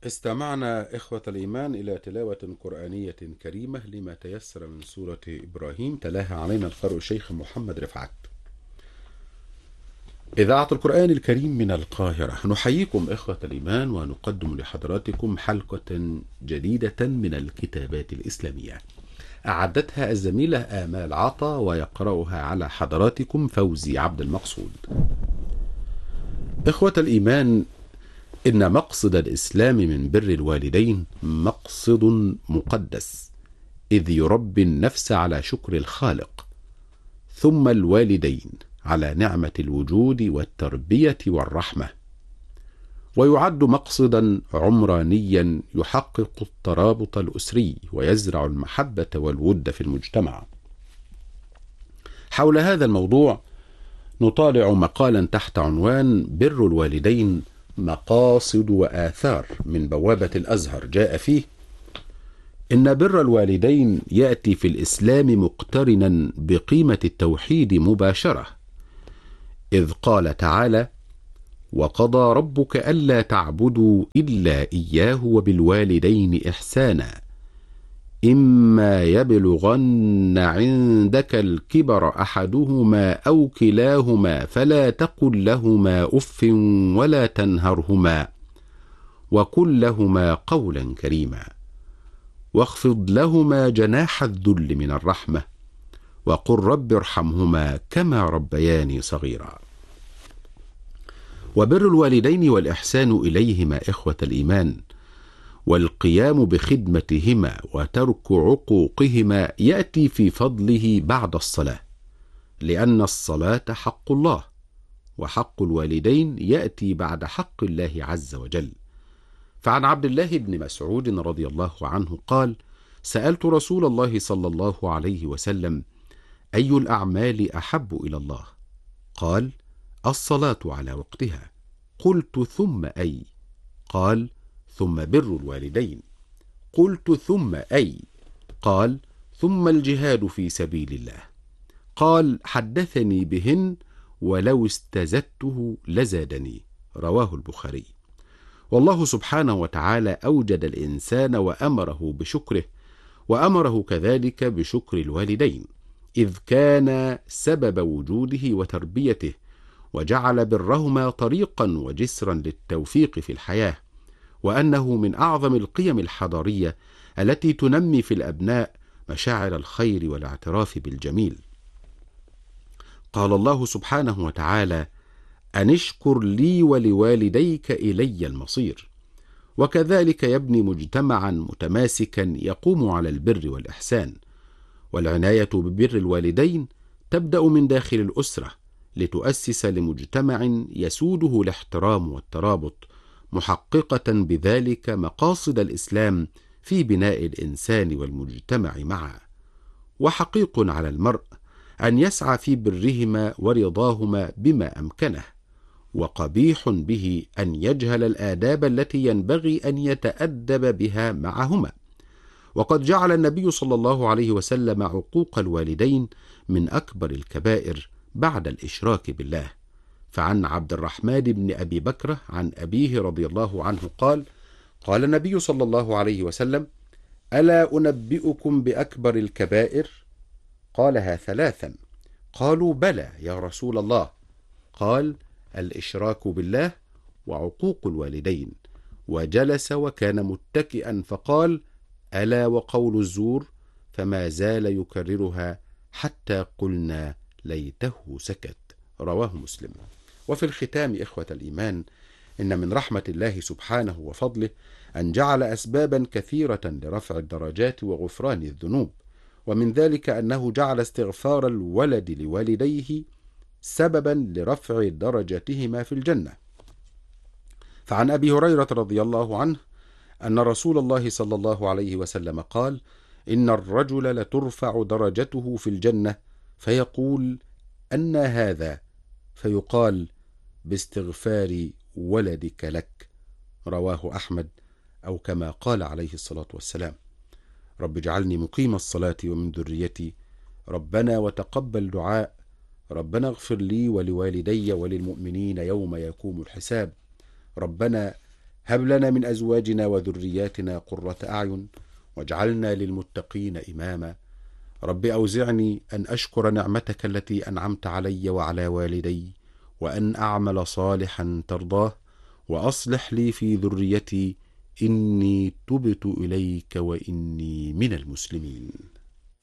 استمعنا إخوة الإيمان إلى تلاوة قرآنية كريمة لما تيسر من سورة إبراهيم، تلاها علينا القارئ الشيخ محمد رفعت. إذاعة القرآن الكريم من القاهرة، نحييكم إخوة الإيمان ونقدم لحضراتكم حلقة جديدة من الكتابات الإسلامية، أعدتها الزميلة آمال عطا ويقرأها على حضراتكم فوزي عبد المقصود. إخوة الإيمان، إن مقصد الإسلام من بر الوالدين مقصد مقدس، إذ يربي النفس على شكر الخالق، ثم الوالدين على نعمة الوجود والتربية والرحمة، ويعد مقصدا عمرانيا يحقق الترابط الأسري ويزرع المحبة والود في المجتمع. حول هذا الموضوع نطالع مقالا تحت عنوان بر الوالدين مقاصد وآثار من بوابة الأزهر، جاء فيه: إن بر الوالدين يأتي في الإسلام مقترنا بقيمة التوحيد مباشرة، إذ قال تعالى: وقضى ربك ألا تعبدوا إلا إياه وبالوالدين إحسانا، إما يبلغن عندك الكبر أحدهما أو كلاهما فلا تقل لهما أف ولا تنهرهما وقل لهما قولا كريما، واخفض لهما جناح الذل من الرحمة، وقل رب ارحمهما كما ربياني صغيرا. وبر الوالدين والإحسان إليهما إخوة الإيمان والقيام بخدمتهما وترك عقوقهما يأتي في فضله بعد الصلاة، لأن الصلاة حق الله، وحق الوالدين يأتي بعد حق الله عز وجل. فعن عبد الله بن مسعود رضي الله عنه قال: سألت رسول الله صلى الله عليه وسلم: أي الأعمال أحب إلى الله؟ قال: الصلاة على وقتها. قلت: ثم أي؟ قال: ثم بر الوالدين. قلت: ثم أي؟ قال: ثم الجهاد في سبيل الله. قال: حدثني بهن ولو استزدته لزادني. رواه البخاري. والله سبحانه وتعالى أوجد الإنسان وأمره بشكره، وأمره كذلك بشكر الوالدين، إذ كان سبب وجوده وتربيته، وجعل برهما طريقا وجسرا للتوفيق في الحياة، وأنه من أعظم القيم الحضارية التي تنمي في الأبناء مشاعر الخير والاعتراف بالجميل. قال الله سبحانه وتعالى: أن اشكر لي ولوالديك إلي المصير. وكذلك يبني مجتمعا متماسكا يقوم على البر والإحسان. والعناية ببر الوالدين تبدأ من داخل الأسرة، لتؤسس لمجتمع يسوده الاحترام والترابط، محققة بذلك مقاصد الإسلام في بناء الإنسان والمجتمع معا. وحقيق على المرء أن يسعى في برهما ورضاهما بما أمكنه، وقبيح به أن يجهل الآداب التي ينبغي أن يتأدب بها معهما. وقد جعل النبي صلى الله عليه وسلم عقوق الوالدين من أكبر الكبائر بعد الإشراك بالله. فعن عبد الرحمن بن أبي بكرة عن أبيه رضي الله عنه قال: قال النبي صلى الله عليه وسلم: ألا أنبئكم بأكبر الكبائر؟ قالها ثلاثا. قالوا: بلى يا رسول الله. قال: الإشراك بالله، وعقوق الوالدين. وجلس وكان متكئا فقال: ألا وقول الزور، فما زال يكررها حتى قلنا ليته سكت. رواه مسلم. وفي الختام إخوة الإيمان، إن من رحمة الله سبحانه وفضله أن جعل أسبابا كثيرة لرفع الدرجات وغفران الذنوب، ومن ذلك أنه جعل استغفار الولد لوالديه سببا لرفع درجتهما في الجنة. فعن أبي هريرة رضي الله عنه أن رسول الله صلى الله عليه وسلم قال: إن الرجل لترفع درجته في الجنة، فيقول: أن هذا؟ فيقال: باستغفار ولدك لك. رواه أحمد، أو كما قال عليه الصلاة والسلام: رب اجعلني مقيم الصلاة ومن ذريتي، ربنا وتقبل دعاء، ربنا اغفر لي ولوالدي وللمؤمنين يوم يقوم الحساب، ربنا هب لنا من أزواجنا وذرياتنا قرة أعين واجعلنا للمتقين إماما. رب أوزعني أن أشكر نعمتك التي أنعمت علي وعلى والدي، وأن أعمل صالحا ترضاه، وأصلح لي في ذريتي إني تبت إليك وإني من المسلمين.